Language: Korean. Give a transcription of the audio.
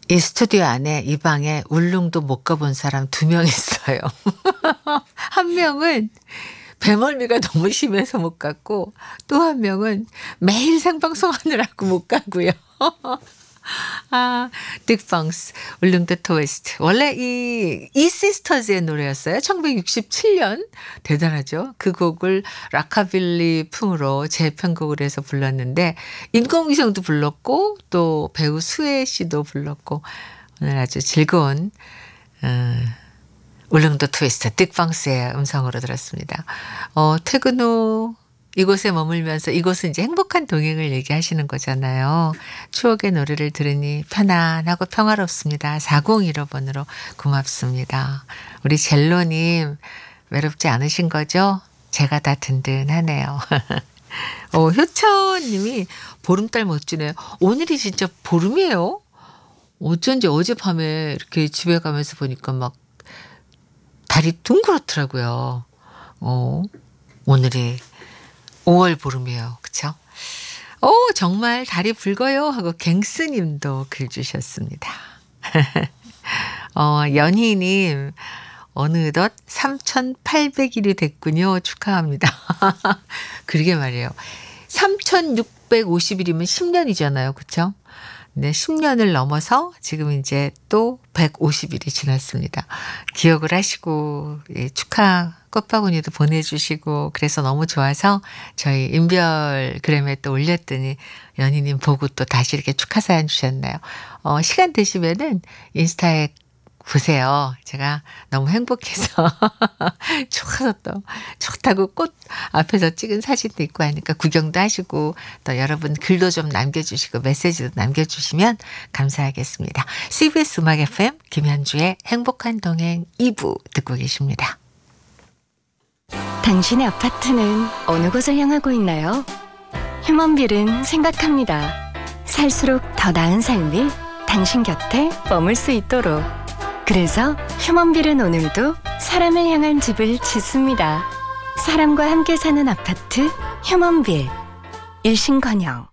이 스튜디오 안에 이 방에 울릉도 못 가본 사람 2명 있어요. 한 명은 배멀미가 너무 심해서 못 갔고 또 한 명은 매일 생방송하느라고 못 가고요. 아, 딕펑스 울릉도 트위스트. 원래 이 시스터즈의 노래였어요. 1967년. 대단하죠. 그 곡을 락카빌리 풍으로 재편곡을 해서 불렀는데 인공위성도 불렀고 또 배우 수혜 씨도 불렀고 오늘 아주 즐거운 울릉도 트위스트 딕펑스의 음성으로 들었습니다. 퇴근 후 이곳에 머물면서 이곳은 이제 행복한 동행을 얘기하시는 거잖아요. 추억의 노래를 들으니 편안하고 평화롭습니다. 4015번으로 고맙습니다. 우리 젤로님 외롭지 않으신 거죠? 제가 다 든든하네요. 효천님이 보름달 멋지네요. 오늘이 진짜 보름이에요. 어쩐지 어젯밤에 이렇게 집에 가면서 보니까 막 달이 둥그렇더라고요. 오늘이 5월 보름이에요. 그쵸? 정말 달이 붉어요 하고 갱스님도 글 주셨습니다. 연희님 어느덧 3,800일이 됐군요. 축하합니다. 그러게 말이에요. 3,650일이면 10년이잖아요. 그쵸? 네, 10년을 넘어서 지금 이제 또 150일이 지났습니다. 기억을 하시고 축하 꽃바구니도 보내주시고 그래서 너무 좋아서 저희 인별그램에 또 올렸더니 연희님 보고 또 다시 이렇게 축하 사연 주셨나요? 시간 되시면은 인스타에 보세요. 제가 너무 행복해서 좋아서 또 좋다고 꽃 앞에서 찍은 사진도 있고 하니까 구경도 하시고 또 여러분 글도 좀 남겨주시고 메시지도 남겨주시면 감사하겠습니다. CBS 음악 FM 김현주의 행복한 동행 2부 듣고 계십니다. 당신의 아파트는 어느 곳을 향하고 있나요? 휴먼빌은 생각합니다. 살수록 더 나은 삶이 당신 곁에 머물 수 있도록. 그래서 휴먼빌은 오늘도 사람을 향한 집을 짓습니다. 사람과 함께 사는 아파트 휴먼빌. 일신건영.